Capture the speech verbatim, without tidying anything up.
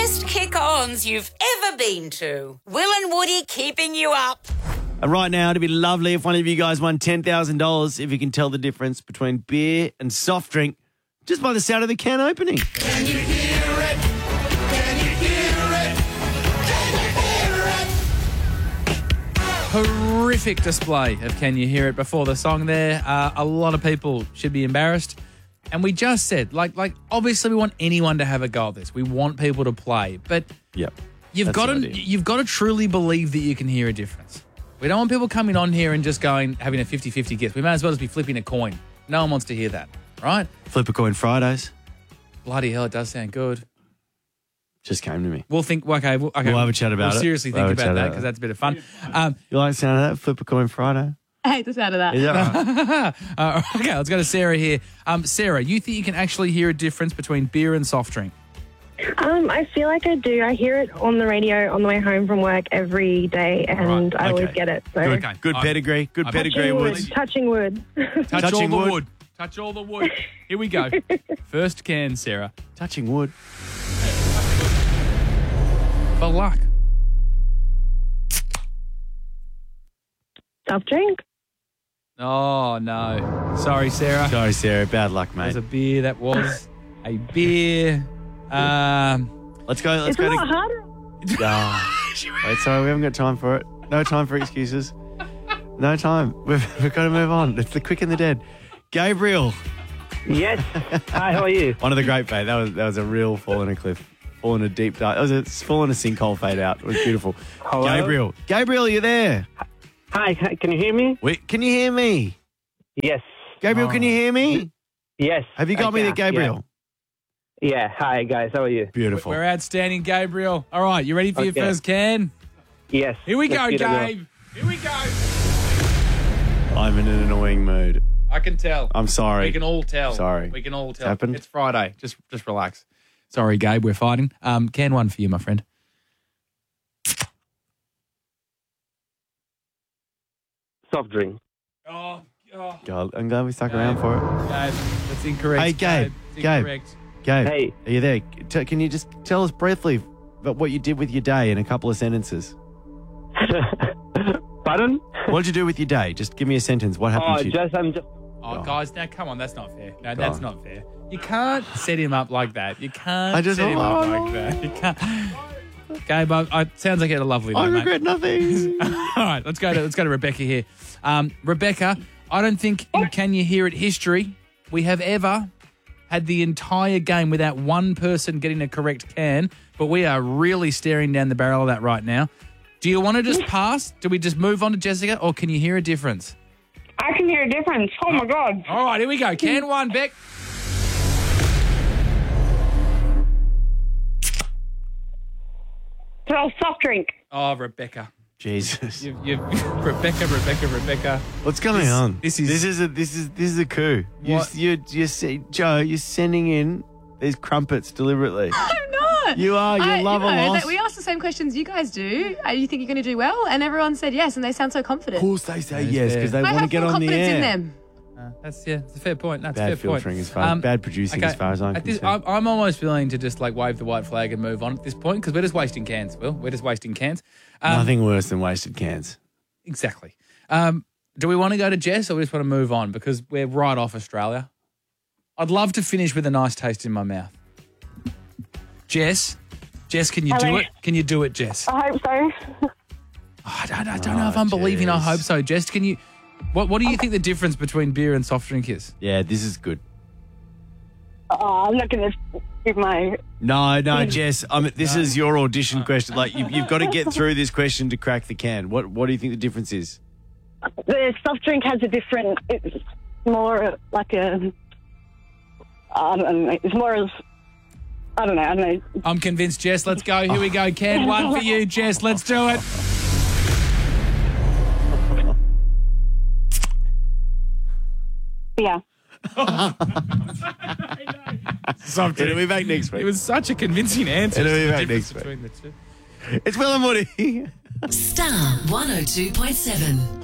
best kick-ons you've ever been to. Will and Woody keeping you up. And right now, it'd be lovely if one of you guys won ten thousand dollars if you can tell the difference between beer and soft drink just by the sound of the can opening. Can you hear it? Can you hear it? Can you hear it? Horrific display of Can You Hear It before the song there. Uh, a lot of people should be embarrassed. And we just said, like, like obviously we want anyone to have a go at this. We want people to play. But Yep. you've That's got the to idea. you've got to truly believe that you can hear a difference. We don't want people coming on here and just going, having a fifty-fifty guess. We may as well just be flipping a coin. No one wants to hear that, right? Flip a coin Fridays. Bloody hell, it does sound good. Just came to me. We'll think, okay, we'll, okay, We'll have a chat about we'll it. seriously We'll think have a about chat that about because it. that's a bit of fun. Um, You like the sound of that? Flip a coin Friday. I hate the sound of that. Yeah. uh, okay, let's go to Sarah here. Um, Sarah, you think you can actually hear a difference between beer and soft drink? Um, I feel like I do. I hear it on the radio on the way home from work every day, and Right, I always okay. get it. So Okay. Good I- pedigree. Good I- pedigree, touching Woods. wood. Touching wood. Touch Touching all the wood. wood. Touch all the wood. Here we go. First can, Sarah. Touching wood. For luck. Soft drink. Oh, no. Sorry, Sarah. Sorry, Sarah. Bad luck, That mate. was a beer. That was a beer. Um, Let's go. Let's It's a go lot to. harder. Ah. Wait, sorry, we haven't got time for it. No time for excuses. No time. We've, we've got to move on. It's the quick and the dead. Gabriel. Yes. Hi, how are you? One of the great fade. That was that was a real fall in a cliff. Fall in a deep dive. It was a fall in a sinkhole fade out. It was beautiful. Hello? Gabriel. Gabriel, you there? Hi, hi, can you hear me? Wait, can you hear me? Yes. Gabriel, can you hear me? Yes. Have you got I me there, can, Gabriel? Yeah. yeah. Hi, guys. How are you? Beautiful. we're outstanding, Gabriel. All right, you ready for your Okay. first can? Yes. Here we Let's go, give it a Gabe. Here we go. I'm in an annoying mood. I can tell. I'm sorry. We can all tell. Sorry. We can all tell. happened. It's Friday. Just just relax. Sorry, Gabe. We're fighting. Um, can one for you, my friend. Soft drink. Oh, oh God, I'm glad we stuck around for it. Gabe, that's incorrect. Hey, Gabe. It's Gabe. incorrect. Gabe, Hey. are you there? T- can you just tell us briefly about what you did with your day in a couple of sentences? Pardon? What did you do with your day? Just give me a sentence. What happened Oh, to you? just I'm just. Oh, God. guys, now come on. That's not fair. No, God. that's not fair. You can't set him up like that. You can't I just- set him up oh. like that. You can't. Gabe, I, I, sounds like you had a lovely I day, mate. regret nothing. All right, let's go to let's go to Rebecca here. Um, Rebecca, I don't think in Can You Hear It history we have ever had the entire game without one person getting a correct can, but we are really staring down the barrel of that right now. Do you want to just pass? Do we just move on to Jessica, or can you hear a difference? I can hear a difference. Oh my god. All right, here we go. Can one, Beck. So soft drink. Oh, Rebecca. Jesus. You've, you've, Rebecca, Rebecca, Rebecca. What's going This- on? this is- this is a this is this is a coup. You What? you you see, Joe, you're sending in these crumpets deliberately. I'm not. You are. You I, love you a know, loss. that we asked the same questions you guys do. Uh, you think you're going to do well? And everyone said yes, and they sound so Of confident. course they say That is yes fair. because they I want to have get full on the confidence air. in them. Uh, that's yeah, it's a fair point. That's Bad a fair point. filtering as far as bad producing as far as I'm at this, concerned. I'm, I'm almost willing to just like wave the white flag and move on at this point because we're just wasting cans. Will we're just wasting cans. Um, Nothing worse than wasted cans. Exactly. Um, do we want to go to Jess or we just want to move on because we're right off Australia? I'd love to finish with a nice taste in my mouth. Jess, Jess, can you do Hello. it? Can you do it, Jess? I hope so. Oh, I don't, I don't know if Oh, I'm believing. I Jess. hope so. Jess, can you? What What do you think the difference between beer and soft drink is? Yeah, this is good. Oh, I'm not going to give my. No, no, Jess. I mean, this is your audition question. Like, you, you've got to get through this question to crack the can. What What do you think the difference is? The soft drink has a different. It's more like a. I don't know. It's more of. I don't know. I don't know. I'm convinced, Jess. Let's go. Here we go. Can one for you, Jess. Let's do it. Yeah. Soft It'll be back next It week. was such a convincing answer. It'll be The back difference next week. between the two. It's Will and Woody. Star one oh two point seven.